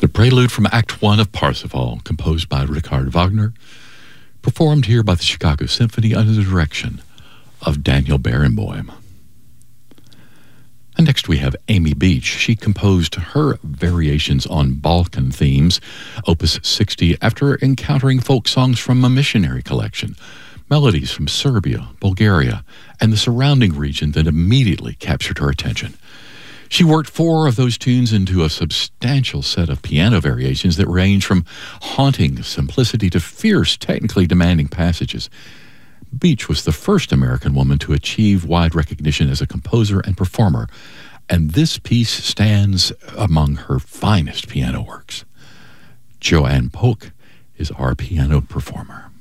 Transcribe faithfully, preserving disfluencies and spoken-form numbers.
The prelude from Act One of Parsifal, composed by Richard Wagner, performed here by the Chicago Symphony under the direction of Daniel Barenboim. And next we have Amy Beach. She composed her Variations on Balkan Themes, Opus sixty, after encountering folk songs from a missionary collection, melodies from Serbia, Bulgaria, and the surrounding region that immediately captured her attention. She worked four of those tunes into a substantial set of piano variations that range from haunting simplicity to fierce, technically demanding passages. Beach was the first American woman to achieve wide recognition as a composer and performer, and this piece stands among her finest piano works. Joanne Polk is our piano performer.